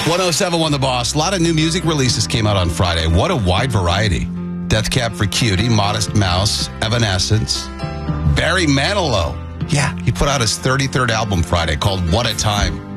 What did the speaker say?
107.1 The Boss. A lot of new music releases came out on Friday. What a wide variety. Death Cab for Cutie, Modest Mouse, Evanescence, Barry Manilow. Yeah, he put out his 33rd album Friday called What a Time.